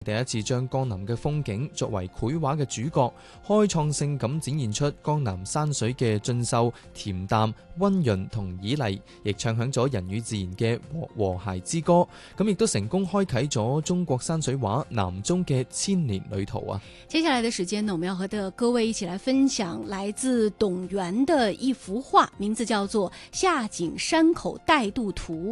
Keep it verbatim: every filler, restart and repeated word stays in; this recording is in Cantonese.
第一次將江南嘅風景作為繪畫嘅主角，開創性咁展現出江南山水嘅俊秀、恬淡、溫潤同綺麗，亦唱響咗人與自然嘅和和諧之歌。咁亦都成功開啟咗中國山水畫南中嘅千年旅途啊！ 接下來的時間呢，我們要和的各位一起來分享來自董源的一幅畫，名字叫做《夏景山口帶渡圖》。